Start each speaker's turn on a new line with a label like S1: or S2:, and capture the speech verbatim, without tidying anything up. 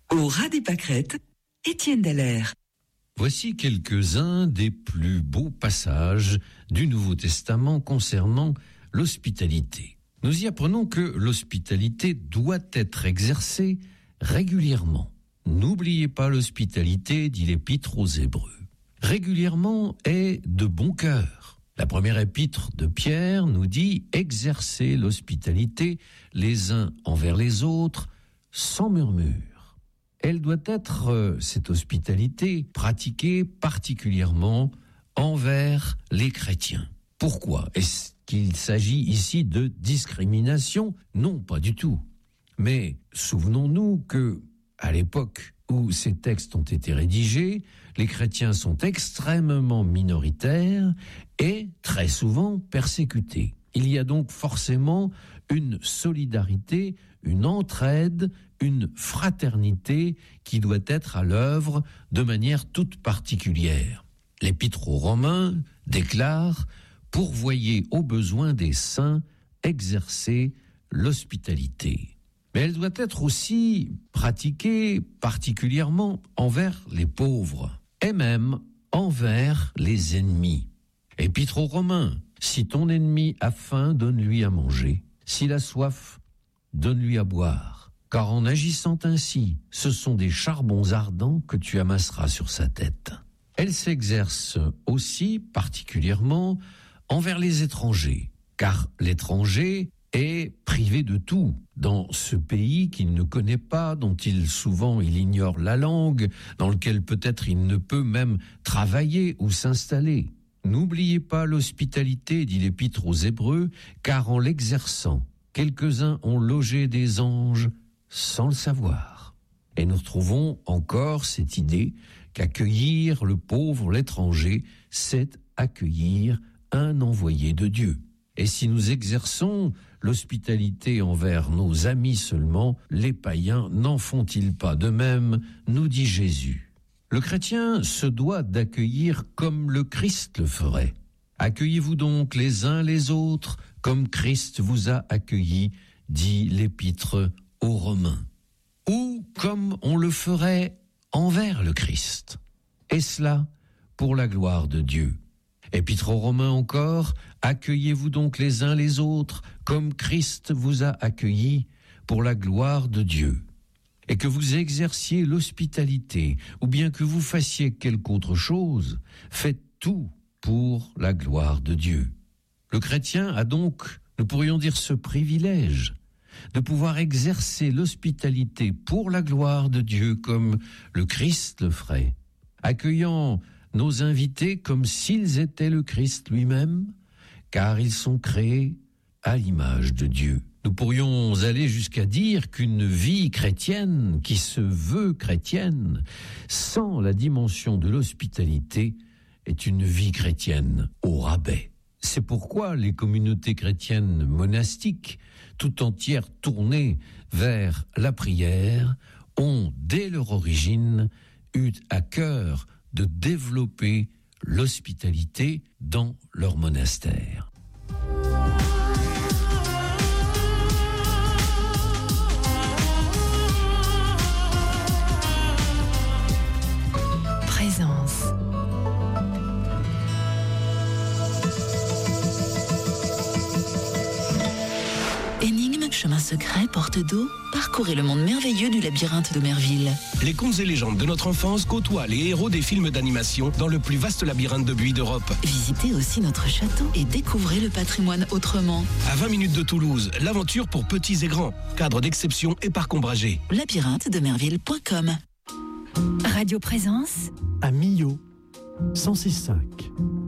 S1: Au ras des pâquerettes, Étienne Dallaire.
S2: Voici quelques-uns des plus beaux passages du Nouveau Testament concernant l'hospitalité. Nous y apprenons que l'hospitalité doit être exercée régulièrement. N'oubliez pas l'hospitalité, dit l'Épître aux Hébreux. Régulièrement est de bon cœur. La première épître de Pierre nous dit « Exercez l'hospitalité les uns envers les autres sans murmure ». Elle doit être, euh, cette hospitalité, pratiquée particulièrement envers les chrétiens. Pourquoi ? Est-ce qu'il s'agit ici de discrimination ? Non, pas du tout. Mais souvenons-nous que, à l'époque où ces textes ont été rédigés, les chrétiens sont extrêmement minoritaires et très souvent persécutés. Il y a donc forcément une solidarité, une entraide, une fraternité qui doit être à l'œuvre de manière toute particulière. L'Épître aux Romains déclare « Pourvoyez aux besoins des saints, exercez l'hospitalité ». Mais elle doit être aussi pratiquée particulièrement envers les pauvres et même envers les ennemis. Épître aux Romains, si ton ennemi a faim, donne-lui à manger. S'il a soif, donne-lui à boire. Car en agissant ainsi, ce sont des charbons ardents que tu amasseras sur sa tête. Elle s'exerce aussi particulièrement envers les étrangers, car l'étranger est privé de tout dans ce pays qu'il ne connaît pas, dont il souvent il ignore la langue, dans lequel peut-être il ne peut même travailler ou s'installer. N'oubliez pas l'hospitalité, dit l'Épître aux Hébreux, car en l'exerçant, quelques-uns ont logé des anges sans le savoir. Et nous retrouvons encore cette idée qu'accueillir le pauvre, l'étranger, c'est accueillir un envoyé de Dieu. Et si nous exerçons l'hospitalité envers nos amis seulement, les païens n'en font-ils pas de même, nous dit Jésus. Le chrétien se doit d'accueillir comme le Christ le ferait. Accueillez-vous donc les uns les autres comme Christ vous a accueillis, dit l'Épître aux Romains. Ou comme on le ferait envers le Christ. Et cela pour la gloire de Dieu. Épître aux Romains encore, accueillez-vous donc les uns les autres comme Christ vous a accueillis pour la gloire de Dieu. Et que vous exerciez l'hospitalité, ou bien que vous fassiez quelque autre chose, faites tout pour la gloire de Dieu. Le chrétien a donc, nous pourrions dire, ce privilège de pouvoir exercer l'hospitalité pour la gloire de Dieu comme le Christ le ferait, accueillant nos invités comme s'ils étaient le Christ lui-même, car ils sont créés à l'image de Dieu. Nous pourrions aller jusqu'à dire qu'une vie chrétienne, qui se veut chrétienne, sans la dimension de l'hospitalité, est une vie chrétienne au rabais. C'est pourquoi les communautés chrétiennes monastiques, tout entières tournées vers la prière, ont, dès leur origine, eu à cœur de développer l'hospitalité dans leur monastère.
S3: Présence. Énigme, chemin secret, porte d'eau, parcourez le monde merveilleux du labyrinthe d'Omerville.
S4: Les contes et légendes de notre enfance côtoient les héros des films d'animation dans le plus vaste labyrinthe de buis d'Europe.
S3: Visitez aussi notre château et découvrez le patrimoine autrement.
S4: À vingt minutes de Toulouse, l'aventure pour petits et grands. Cadre d'exception et parc ombragé.
S3: labyrinthe de merville point com.
S5: Radio Présence
S6: à Millau, cent six virgule cinq.